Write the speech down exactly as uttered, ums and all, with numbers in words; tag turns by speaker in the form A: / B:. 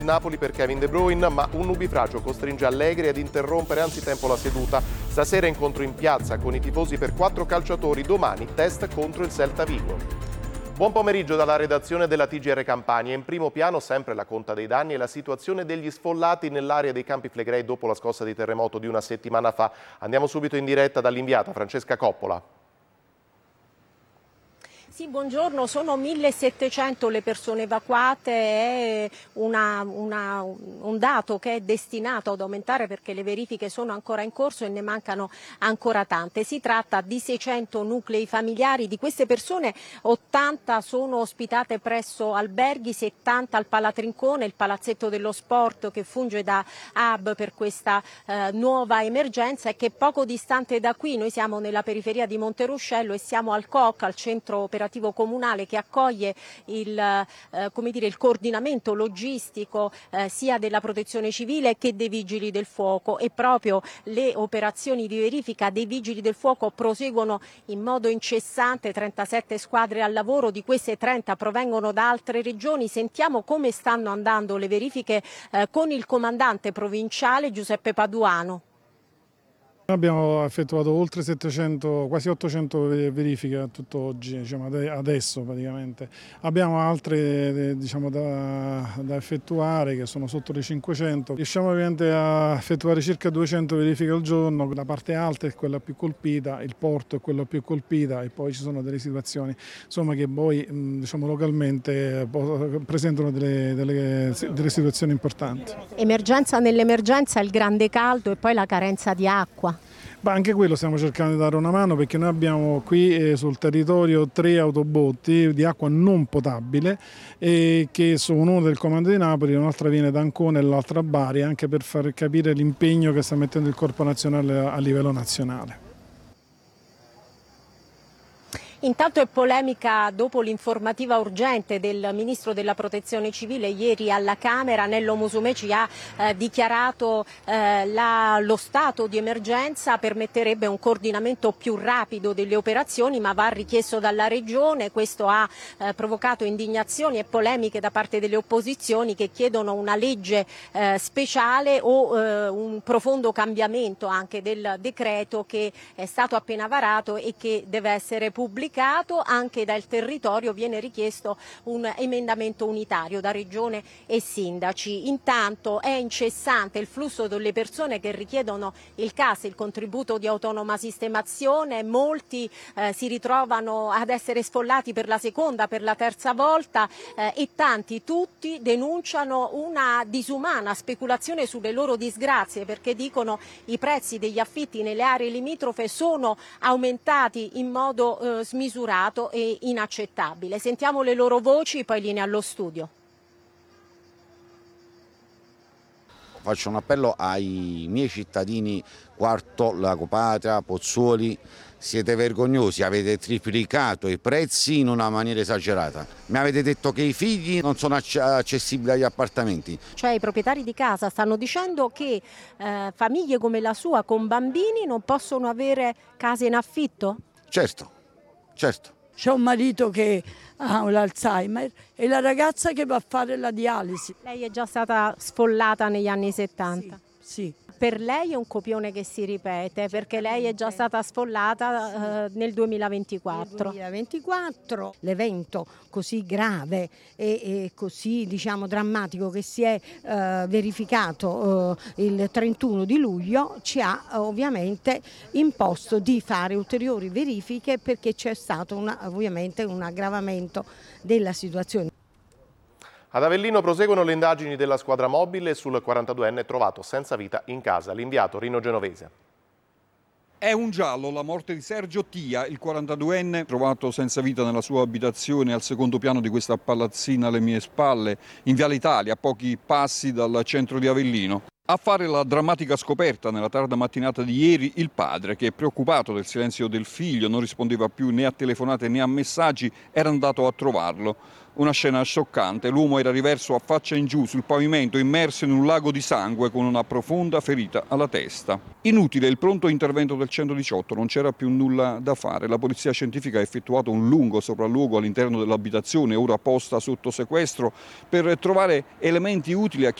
A: Napoli per Kevin De Bruyne, ma un nubifragio costringe Allegri ad interrompere anzitempo la seduta. Stasera incontro in piazza con i tifosi per quattro calciatori, domani test contro il Celta Vigo. Buon pomeriggio dalla redazione della T G R Campania. In primo piano sempre la conta dei danni e la situazione degli sfollati nell'area dei Campi Flegrei dopo la scossa di terremoto di una settimana fa. Andiamo subito in diretta dall'inviata Francesca Coppola.
B: Sì, buongiorno, sono millesettecento le persone evacuate, è una, una, un dato che è destinato ad aumentare perché le verifiche sono ancora in corso e ne mancano ancora tante. Si tratta di seicento nuclei familiari, di queste persone ottanta sono ospitate presso alberghi, settanta al Palatrincone, il palazzetto dello sport che funge da hub per questa eh, nuova emergenza e che poco distante da qui, noi siamo nella periferia di Monteruscello e siamo al C O C, al centro operativo comunale che accoglie il, eh, come dire, il coordinamento logistico eh, sia della protezione civile che dei vigili del fuoco, e proprio le operazioni di verifica dei vigili del fuoco proseguono in modo incessante, trentasette squadre al lavoro, di queste trenta provengono da altre regioni. Sentiamo come stanno andando le verifiche eh, con il comandante provinciale Giuseppe Paduano.
C: Abbiamo effettuato oltre settecento, quasi ottocento verifiche a tutto oggi, diciamo adesso praticamente. Abbiamo altre diciamo, da, da effettuare che sono sotto le cinquecento. Riusciamo ovviamente a effettuare circa duecento verifiche al giorno, la parte alta è quella più colpita, il porto è quello più colpita e poi ci sono delle situazioni insomma, che poi diciamo, localmente presentano delle, delle, delle situazioni importanti.
B: Emergenza nell'emergenza, il grande caldo e poi la carenza di acqua.
C: Ma anche quello stiamo cercando di dare una mano perché noi abbiamo qui eh, sul territorio tre autobotti di acqua non potabile eh, che sono una del Comando di Napoli, un'altra viene da Ancona e l'altra a Bari, anche per far capire l'impegno che sta mettendo il Corpo Nazionale a livello nazionale.
B: Intanto è polemica dopo l'informativa urgente del Ministro della Protezione Civile ieri alla Camera. Nello Musumeci ha eh, dichiarato eh, la, lo stato di emergenza permetterebbe un coordinamento più rapido delle operazioni, ma va richiesto dalla Regione. Questo ha eh, provocato indignazioni e polemiche da parte delle opposizioni che chiedono una legge eh, speciale o eh, un profondo cambiamento anche del decreto che è stato appena varato e che deve essere pubblicato. Anche dal territorio viene richiesto un emendamento unitario da Regione e sindaci. Intanto è incessante il flusso delle persone che richiedono il C A S, il contributo di autonoma sistemazione. Molti eh, si ritrovano ad essere sfollati per la seconda, per la terza volta eh, e tanti, tutti denunciano una disumana speculazione sulle loro disgrazie perché dicono i prezzi degli affitti nelle aree limitrofe sono aumentati in modo eh, smisurato misurato e inaccettabile. Sentiamo le loro voci, poi linea allo studio.
D: Faccio un appello ai miei cittadini Quarto, Lagopatria, Pozzuoli, siete vergognosi, avete triplicato i prezzi in una maniera esagerata. Mi avete detto che i figli non sono accessibili agli appartamenti.
B: Cioè i proprietari di casa stanno dicendo che eh, famiglie come la sua con bambini non possono avere case in affitto?
D: Certo. Certo.
E: C'è un marito che ha l'Alzheimer e la ragazza che va a fare la dialisi.
B: Lei è già stata sfollata negli anni settanta?
E: Sì. sì.
B: Per lei è un copione che si ripete perché lei è già stata sfollata eh, nel duemilaventiquattro.
F: Nel duemilaventiquattro l'evento così grave e, e così diciamo drammatico che si è eh, verificato eh, il trentuno di luglio ci ha eh, ovviamente imposto di fare ulteriori verifiche perché c'è stato una, ovviamente un aggravamento della situazione.
A: Ad Avellino proseguono le indagini della squadra mobile sul quarantaduenne trovato senza vita in casa. L'inviato Rino Genovese.
G: È un giallo la morte di Sergio Tia, il quarantaduenne trovato senza vita nella sua abitazione al secondo piano di questa palazzina alle mie spalle, in Viale Italia, a pochi passi dal centro di Avellino. A fare la drammatica scoperta nella tarda mattinata di ieri il padre, che preoccupato del silenzio del figlio, non rispondeva più né a telefonate né a messaggi, era andato a trovarlo. Una scena scioccante, l'uomo era riverso a faccia in giù sul pavimento, immerso in un lago di sangue con una profonda ferita alla testa. Inutile il pronto intervento del centodiciotto, non c'era più nulla da fare. La polizia scientifica ha effettuato un lungo sopralluogo all'interno dell'abitazione, ora posta sotto sequestro, per trovare elementi utili a